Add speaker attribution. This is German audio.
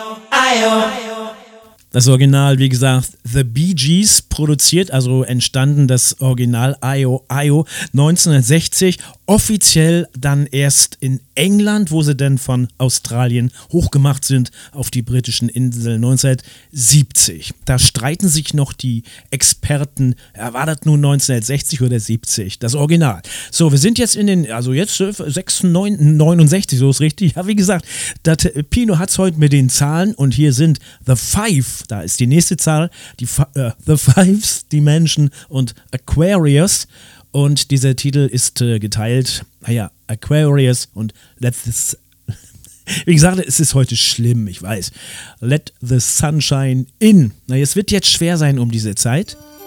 Speaker 1: Das Original, wie gesagt, The Bee Gees produziert, also entstanden das Original Io 1960, offiziell dann erst in England, wo sie dann von Australien hochgemacht sind auf die britischen Inseln 1970. Da streiten sich noch die Experten, ja, war das nun 1960 oder 70, das Original. So, wir sind jetzt jetzt 69, so ist richtig. Ja, wie gesagt, Pino hat es heute mit den Zahlen und hier sind The Five, da ist die nächste Zahl, The Fives, Dimension und Aquarius. Und dieser Titel ist geteilt, Aquarius und wie gesagt, es ist heute schlimm, ich weiß. Let the Sunshine in. Na, es wird jetzt schwer sein um diese Zeit.